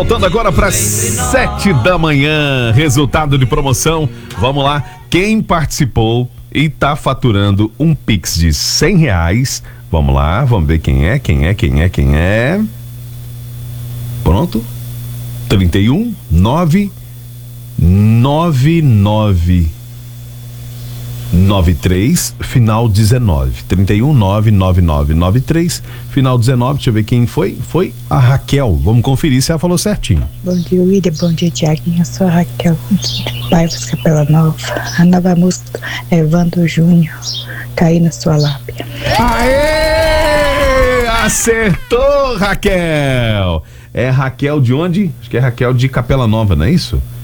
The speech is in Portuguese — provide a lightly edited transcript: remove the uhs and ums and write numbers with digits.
Voltando agora para 7 da manhã, resultado de promoção. Vamos lá, quem participou e tá faturando um Pix de R$100. Vamos lá, vamos ver quem é. Pronto. 31 999 93, final 19. 31 99993, final 19. Deixa eu ver quem foi. Foi a Raquel. Vamos conferir se ela falou certinho. Bom dia, William. Bom dia, Tiaguinho. Eu sou a Raquel, Bairros Capela Nova. A nova música é Evandro Júnior, Caí na Sua Lábia. Aê! Acertou, Raquel! É Raquel de onde? Acho que é Raquel de Capela Nova, não é isso?